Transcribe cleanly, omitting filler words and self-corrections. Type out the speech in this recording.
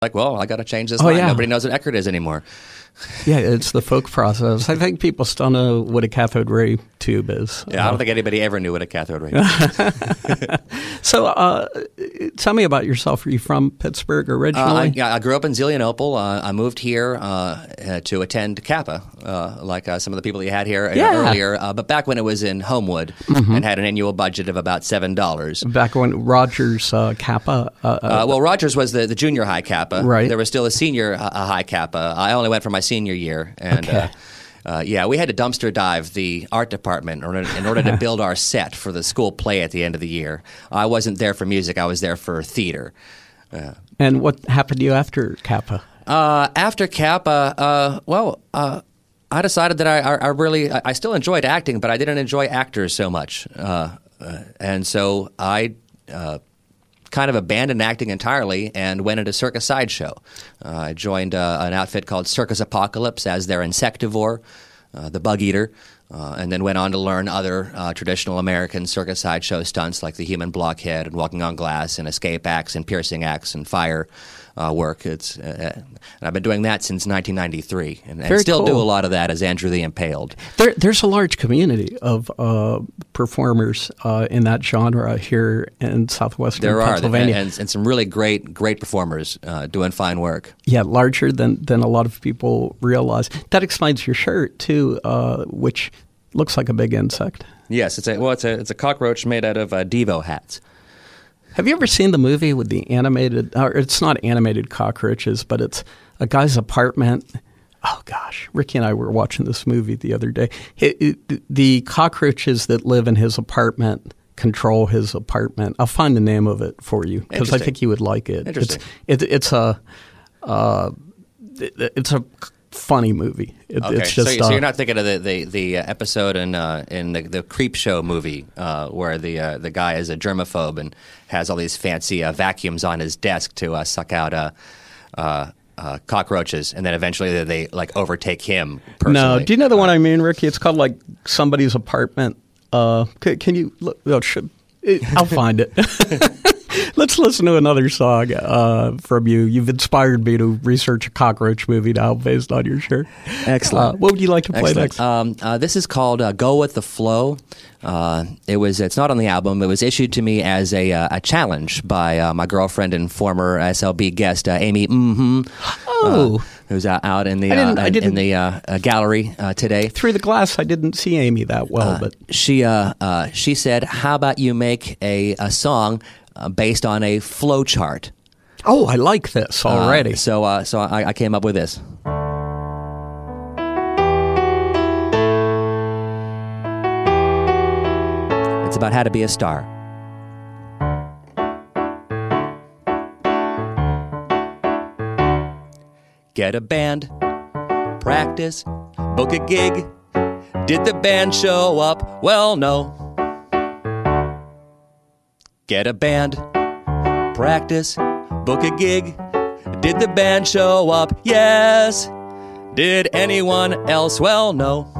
like, well, I got to change this Oh, line. yeah. Nobody knows what Eckerd is anymore. Yeah, it's the folk process. I think people still know what a cathode ray tube is. Yeah, I don't think anybody ever knew what a cathode ray is. So tell me about yourself. Are you from Pittsburgh originally? I grew up in Zelienople. I moved here to attend Kappa, like some of the people you had here earlier. But back when it was in Homewood and had an annual budget of about $7. Back when Rogers Kappa? Well, Rogers was the junior high Kappa. Right. There was still a senior high Kappa. I only went for my senior year. And we had to dumpster dive the art department in order to build our set for the school play at the end of the year. I wasn't there for music. I was there for theater. And what happened to you after Kappa? After Kappa, I decided that I still enjoyed acting, but I didn't enjoy actors so much. And so I kind of abandoned acting entirely and went into Circus Sideshow. I joined an outfit called Circus Apocalypse as their insectivore, the bug eater, and then went on to learn other traditional American Circus Sideshow stunts like the human blockhead and walking on glass and escape acts and piercing acts and fire work. And I've been doing that since 1993 and still do a lot of that as Andrew the Impaled. There's a large community of performers in that genre here in southwestern Pennsylvania. And some really great performers doing fine work. Yeah, larger than a lot of people realize. That explains your shirt too, which looks like a big insect. Yes, it's a cockroach made out of Devo hats. Have you ever seen the movie with the animated, or it's not animated cockroaches, but it's a guy's apartment? Oh, gosh. Ricky and I were watching this movie the other day. The cockroaches that live in his apartment control his apartment. I'll find the name of it for you because I think you would like it. Interesting. It's a funny movie. Okay. It's just, so you're not thinking of the episode in the Creep Show movie where the guy is a germaphobe and has all these fancy vacuums on his desk to suck out cockroaches, and then eventually they like overtake him personally. No, do you know the one I mean, Ricky? It's called like Somebody's Apartment. Can you look? I'll find it. Let's listen to another song from you. You've inspired me to research a cockroach movie now based on your shirt. Excellent. What would you like to play next? This is called "Go with the Flow." It's not on the album. It was issued to me as a challenge by my girlfriend and former SLB guest Amy. Who's out in the gallery today. Through the glass, I didn't see Amy that well, but she said, "How about you make a song based on a flow chart?" Oh, I like this already. So I came up with this. It's about how to be a star. Get a band, practice, book a gig. Did the band show up? Well, no. Get a band, practice, book a gig. Did the band show up? Yes. Did anyone else? Well, no.